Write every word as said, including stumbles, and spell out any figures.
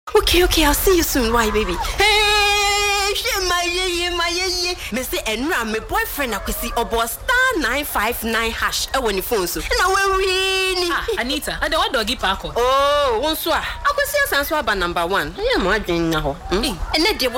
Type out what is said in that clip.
Okay, okay, I'll see you soon. Why, baby? Hey, she my ye my ye. Me say enra my boyfriend akwesi obo star nine five nine hash e woni phone so. Na we win. Ah, Anita, and the what doggy park? Oh, won so a. Akwesi asanso aba number one. Yeah, mo adwen na ho. Eh, ene de